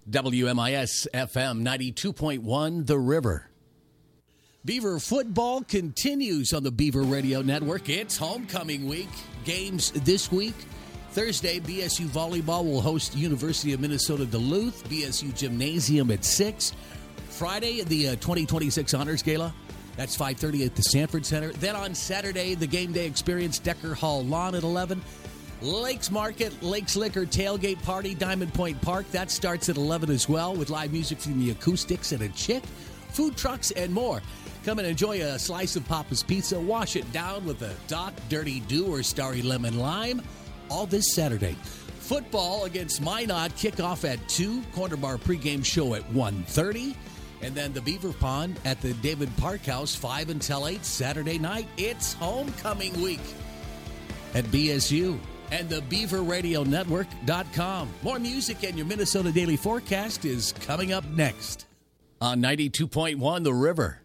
WMIS FM 92.1 The River. Beaver football continues on the Beaver Radio Network. It's homecoming week. Games this week. Thursday, BSU Volleyball will host University of Minnesota Duluth. BSU Gymnasium at 6. Friday, the 2026 Honors Gala. That's 5:30 at the Sanford Center. Then on Saturday, the game day experience, Decker Hall Lawn at 11. Lakes Market, Lakes Liquor Tailgate Party, Diamond Point Park. That starts at 11 as well with live music from the Acoustics and a Chick, food trucks, and more. Come and enjoy a slice of Papa's Pizza. Wash it down with a Doc Dirty Dew or Starry Lemon Lime. All this Saturday. Football against Minot kickoff at 2. Corner Bar pregame show at 1:30. And then the Beaver Pond at the David Park House, 5 until 8 Saturday night. It's homecoming week at BSU. And the BeaverRadioNetwork.com. More music and your Minnesota Daily Forecast is coming up next on 92.1 The River.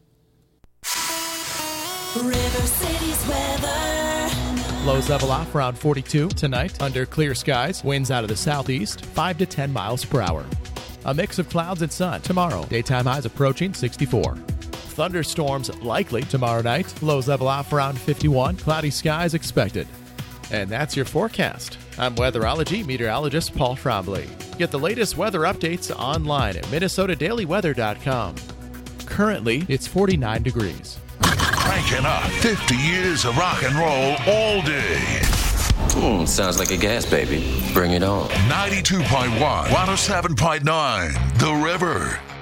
River City's weather. Lows level off around 42 tonight under clear skies. Winds out of the southeast, 5 to 10 miles per hour. A mix of clouds and sun tomorrow. Daytime highs approaching 64. Thunderstorms likely tomorrow night. Lows level off around 51. Cloudy skies expected. And that's your forecast. I'm weatherology meteorologist Paul Trombley. Get the latest weather updates online at MinnesotaDailyWeather.com. Currently, it's 49 degrees. Cranking up 50 years of rock and roll all day. Sounds like a gas, baby. Bring it on. 92.1, 107.9, The River.